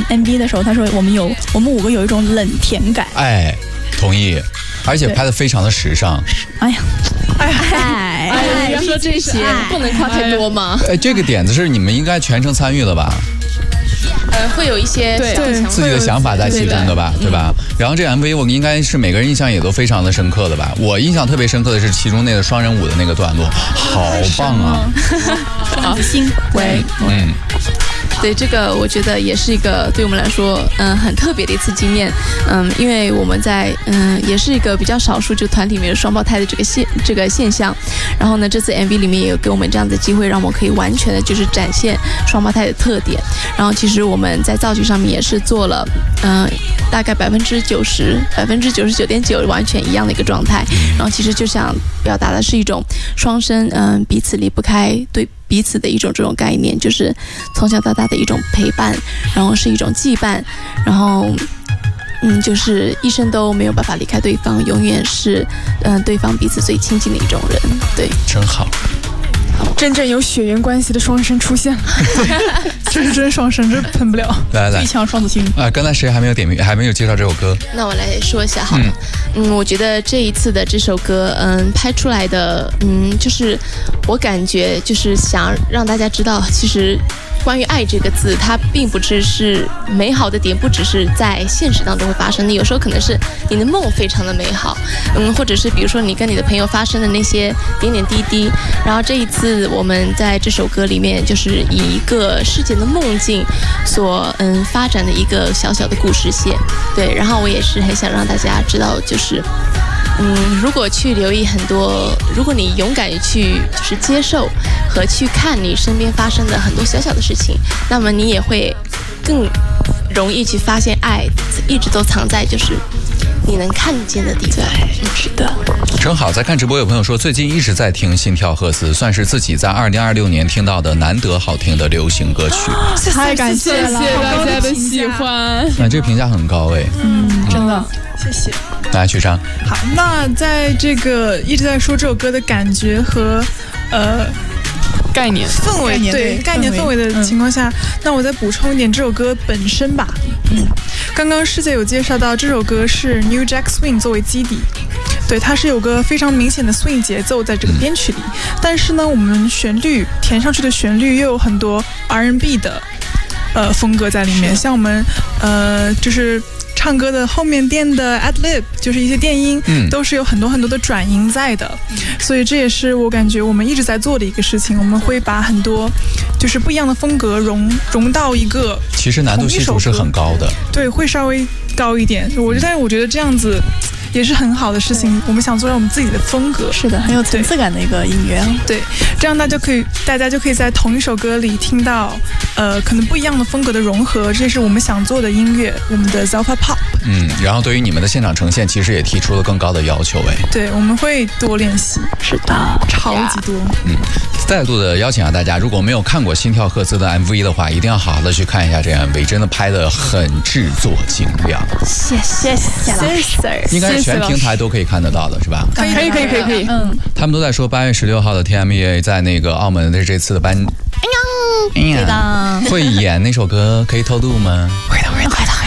MV 的时候，他说我们5个有一种冷甜感。 哎，同意，而且拍得非常的时尚。 哎呀， 要说这些不能夸太多吗？ 这个点子是你们应该全程参与了吧？ 会有一些自己的想法在其中的吧，对吧？然后这 MV 我应该是每个人印象也都非常的深刻的吧。我印象特别深刻的是其中那个双人舞的那个段落，好棒啊！ 心喂， 对，这个我觉得也是一个对我们来说，很特别的一次经验。因为我们在也是一个比较少数就团体里面的双胞胎的这个现象。然后呢，这次 MV 里面也有给我们这样的机会，让我们可以完全的就是展现双胞胎的特点。然后其实我们在造型上面也是做了，大概99.9%完全一样的一个状态。然后其实就想表达的是一种双生，彼此离不开对彼此的一种这种概念，就是从小到大的一种陪伴，然后是一种羁绊，然后就是一生都没有办法离开对方，永远是对方彼此最亲近的一种人。对， 真好。 真正有血缘关系的双生出现了，这是真双生，这喷不了。 来， 最强双子星啊！刚才谁还没有点名，还没有介绍这首歌？ 那我来说一下好了。我觉得这一次的这首歌，拍出来的，就是我感觉就是想让大家知道，其实关于爱这个字，它并不只是美好的点，不只是在现实当中会发生的，有时候可能是你的梦非常的美好，或者是比如说你跟你的朋友发生的那些点点滴滴。然后这一次我们在这首歌里面，就是以一个世界的梦境所发展的一个小小的故事线。对，然后我也是很想让大家知道，就是如果去留意很多，如果你勇敢去就是接受和去看你身边发生的很多小小的事情，那么你也会更容易去发现爱一直都藏在就是你能看见的地方。 是的， 真好。在看直播有朋友说最近一直在听《心跳赫兹》，算是自己在2026年听到的难得好听的流行歌曲。 太感谢了， 谢谢大家的喜欢。 那这个评价很高哎。 真的，谢谢。 来，曲章。 好，那在这个一直在说这首歌的感觉和概念氛围，对概念氛围的情况下，那我再补充一点这首歌本身吧。刚刚师姐有介绍到这首歌是 New Jack Swing 作为基底，对，它是有个非常明显的 swing 节奏在这个编曲里，但是呢，我们旋律填上去的旋律又有很多 R&B 的风格在里面，像我们就是唱歌的后面垫的 ad-lib， 就是一些电音，都是有很多很多的转音在的，所以这也是我感觉我们一直在做的一个事情，我们会把很多就是不一样的风格融到一个， 其实难度系数是很高的， 对，会稍微高一点，但是我觉得这样子也是很好的事情，我们想做让我们自己的风格， 是的，很有层次感的一个音乐。 对，这样大家就可以在同一首歌里听到可能不一样的风格的融合，这是我们想做的音乐，我们的 Zalpa Pop。 然后对于你们的现场呈现其实也提出了更高的要求。 对，我们会多练习。 是的， 超级多。 再度的邀请大家，如果没有看过心跳赫兹的 MV 的话，一定要好好的去看一下这个 MV， 真的拍得很制作精良。 谢谢老师， 应该是全平台都可以看得到的是吧？ 可以。 他们都在说8月16号的 TME 在那个澳门的这次的颁会演那首歌，可以透露吗？ 会的。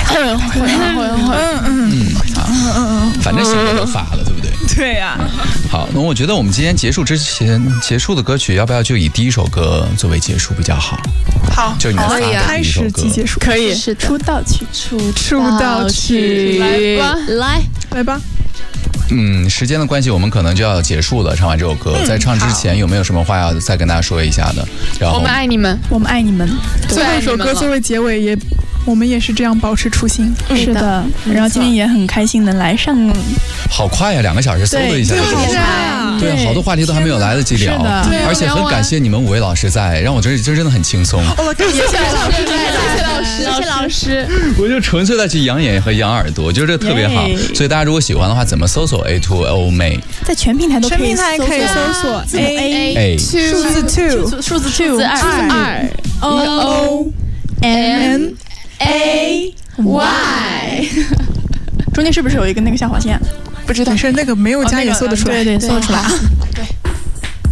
反正新歌都发了，对不对？ 对呀。 好，那我觉得我们今天结束之前结束的歌曲，要不要就以第一首歌作为结束比较好？ 好， 就你们发的第一首歌。 开始即结束， 可以。 是的，出道曲， 来吧。 时间的关系，我们可能就要结束了。唱完这首歌，在唱之前有没有什么话要再跟大家说一下的？然后我们爱你们， 我们爱你们。 最后一首歌作为结尾，我们也是这样保持初心。 是的，然后今天也很开心能来上。 好快呀，2个小时，嗖的一下就过去了。对，好多话题都还没有来得及聊，而且很感谢你们5位老师在，让我觉得真的很轻松。 谢谢老师。 我就纯粹的去养眼和养耳朵，我觉得这特别好。所以大家如果喜欢的话，怎么搜索 A2O 妹？ 在全平台都可以搜索 A 数字 2 2 OMAY， 中间是不是有一个那个下划线？ 不知道，是那个没有加也搜得出来， 对，搜得出来。 对。